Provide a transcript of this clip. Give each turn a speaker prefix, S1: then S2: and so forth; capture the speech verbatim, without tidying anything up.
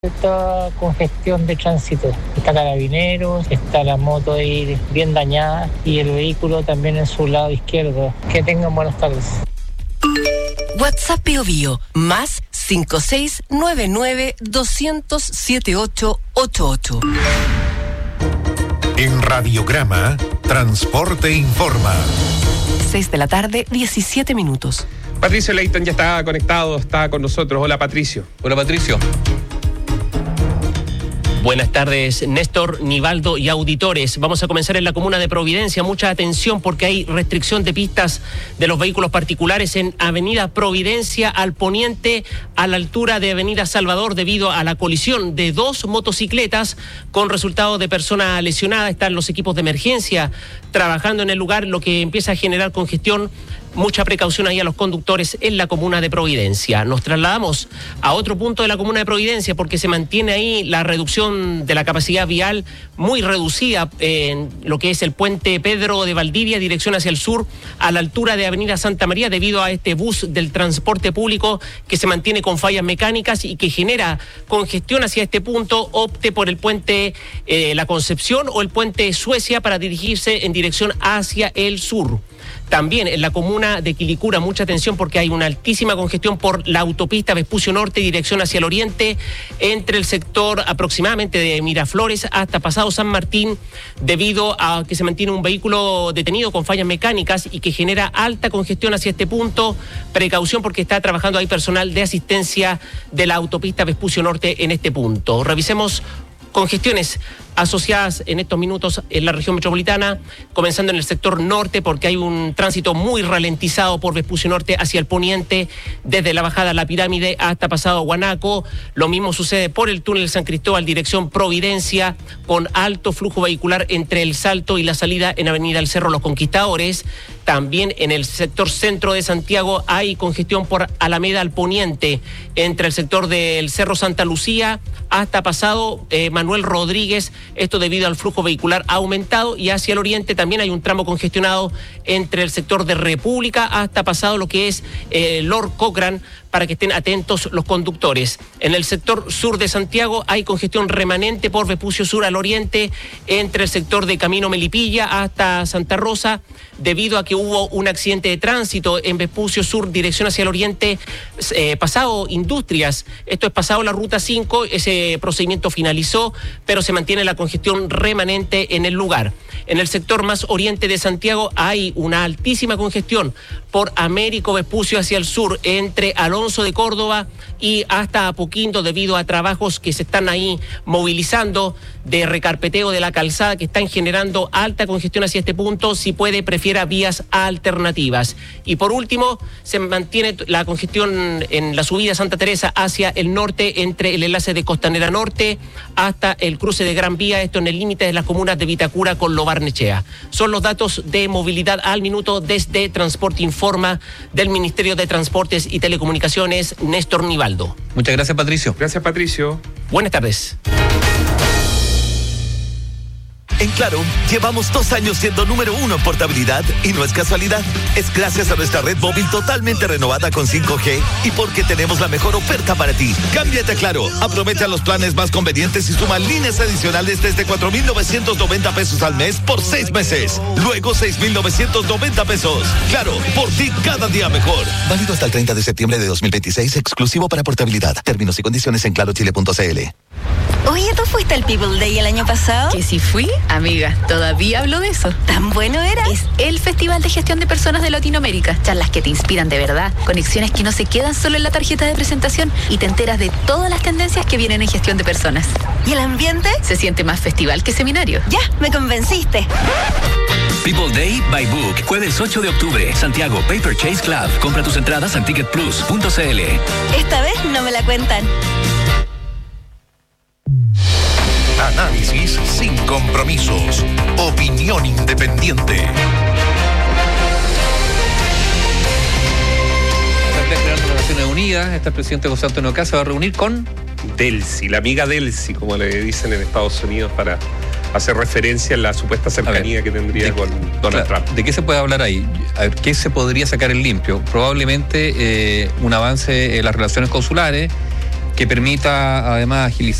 S1: Esta congestión de tránsito, está Carabineros, está la moto ahí bien dañada y el vehículo también en su lado izquierdo. Que tengan buenas tardes.
S2: WhatsApp Bio Bio, más cinco seis nueve nueve dos cero cero siete ocho ocho ocho.
S3: En Radiograma, Transporte Informa.
S2: seis de la tarde, diecisiete minutos.
S4: Patricio Leighton ya está conectado, está con nosotros. Hola, Patricio.
S5: Hola, Patricio.
S6: Buenas tardes, Néstor, Nivaldo y auditores. Vamos a comenzar en la comuna de Providencia. Mucha atención porque hay restricción de pistas de los vehículos particulares en Avenida Providencia al poniente, a la altura de Avenida Salvador, debido a la colisión de dos motocicletas con resultado de persona lesionada. Están los equipos de emergencia trabajando en el lugar, lo que empieza a generar congestión. Mucha precaución ahí a los conductres en la comuna de Providencia. Nos trasladamos a otro punto de la comuna de Providencia porque se mantiene ahí la reducción de la capacidad vial muy reducida en lo que es el puente Pedro de Valdivia, dirección hacia el sur, a la altura de Avenida Santa María, debido a este bus del transporte público que se mantiene con fallas mecánicas y que genera congestión hacia este punto. Opte por el puente eh, La Concepción o el puente Suecia para dirigirse en dirección hacia el sur. También en la comuna de Quilicura, mucha atención porque hay una altísima congestión por la autopista Vespucio Norte, dirección hacia el oriente, entre el sector aproximadamente de Miraflores hasta Pasado San Martín, debido a que se mantiene un vehículo detenido con fallas mecánicas y que genera alta congestión hacia este punto. Precaución porque está trabajando ahí personal de asistencia de la autopista Vespucio Norte en este punto. Revisemos congestiones asociadas en estos minutos en la región metropolitana, comenzando en el sector norte porque hay un tránsito muy ralentizado por Vespucio Norte hacia el poniente, desde la bajada a la Pirámide hasta pasado Guanaco. Lo mismo sucede por el túnel San Cristóbal, dirección Providencia, con alto flujo vehicular entre el Salto y la salida en Avenida El Cerro Los Conquistadores. También en el sector centro de Santiago hay congestión por Alameda al poniente, entre el sector del Cerro Santa Lucía hasta pasado eh, Manuel Rodríguez, esto debido al flujo vehicular aumentado, y hacia el oriente también hay un tramo congestionado entre el sector de República hasta pasado lo que es eh, Lord Cochrane, para que estén atentos los conductores. En el sector sur de Santiago hay congestión remanente por Vespucio Sur al oriente, entre el sector de Camino Melipilla hasta Santa Rosa, debido a que hubo un accidente de tránsito en Vespucio Sur, dirección hacia el oriente, eh, pasado Industrias. Esto es pasado la ruta cinco, ese procedimiento finalizó, pero se mantiene la congestión remanente en el lugar. En el sector más oriente de Santiago hay una altísima congestión por Américo Vespucio hacia el sur, entre Alonso de Córdoba y hasta Apoquindo, debido a trabajos que se están ahí movilizando de recarpeteo de la calzada que están generando alta congestión hacia este punto. Si puede, prefiera vías alternativas. Y por último, se mantiene la congestión en la subida Santa Teresa hacia el norte, entre el enlace de Costanera Norte hasta el cruce de Gran Vía, esto en el límite de las comunas de Vitacura con Lo Barnechea. Son los datos de movilidad al minuto desde Transporte Informa del Ministerio de Transportes y Telecomunicaciones, Néstor Nivaldo.
S5: Muchas gracias, Patricio.
S4: Gracias, Patricio.
S6: Buenas tardes.
S7: En Claro, llevamos dos años siendo número uno en portabilidad y no es casualidad. Es gracias a nuestra red móvil totalmente renovada con cinco G y porque tenemos la mejor oferta para ti. Cámbiate a Claro, aprovecha los planes más convenientes y suma líneas adicionales desde cuatro mil novecientos noventa pesos al mes por seis meses. Luego seis mil novecientos noventa pesos. Claro, por ti cada día mejor. Válido hasta el treinta de septiembre de dos mil veintiséis, exclusivo para portabilidad. Términos y condiciones en claro chile punto c l.
S8: Oye, ¿tú fuiste al People Day el año pasado?
S9: Que si fui, amiga, todavía hablo de eso.
S8: ¿Tan bueno era?
S9: Es el Festival de Gestión de Personas de Latinoamérica. Charlas que te inspiran de verdad, conexiones que no se quedan solo en la tarjeta de presentación y te enteras de todas las tendencias que vienen en gestión de personas.
S8: ¿Y el ambiente?
S9: Se siente más festival que seminario.
S8: Ya, me convenciste.
S10: People Day by Book, jueves ocho de octubre, Santiago Paper Chase Club. Compra tus entradas en ticket plus punto c l.
S8: Esta vez no me la cuentan.
S3: Análisis sin compromisos. Opinión independiente.
S5: La Asamblea General de las Naciones Unidas, está el presidente José Antonio Caz, se va a reunir con
S4: Delcy, la amiga Delcy, como le dicen en Estados Unidos, para hacer referencia a la supuesta cercanía ver, que tendría de, con Donald
S5: claro,
S4: Trump.
S5: ¿De qué se puede hablar ahí? A ver, ¿qué se podría sacar en limpio? Probablemente eh, un avance en las relaciones consulares, que permita además agilizar